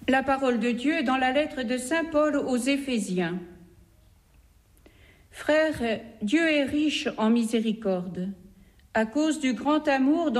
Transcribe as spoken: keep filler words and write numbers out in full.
La parole de Dieu dans la lettre de saint Paul aux Éphésiens. Frères, Dieu est riche en miséricorde, à cause du grand amour dont